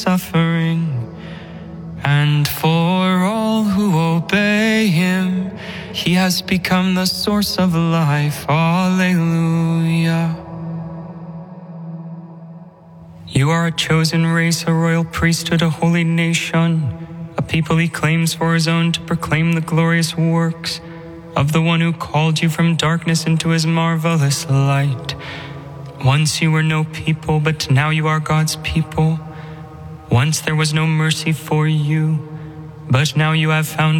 suffering, and for all who obey him, he has become the source of life. Alleluia. You are a chosen race, a royal priesthood, a holy nation, a people he claims for his own, to proclaim the glorious works of the one who called you from darkness into his marvelous light. Once you were no people, but now you are God's people. Once there was no mercy for you, but now you have found